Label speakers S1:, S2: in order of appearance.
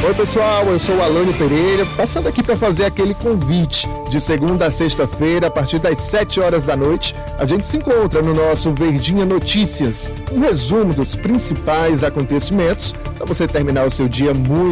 S1: Oi pessoal, eu sou o Alânio Pereira, passando aqui para fazer aquele convite. De segunda a sexta-feira, a partir das 7 horas da noite, a gente se encontra no nosso Verdinha Notícias, um resumo dos principais acontecimentos para você terminar o seu dia muito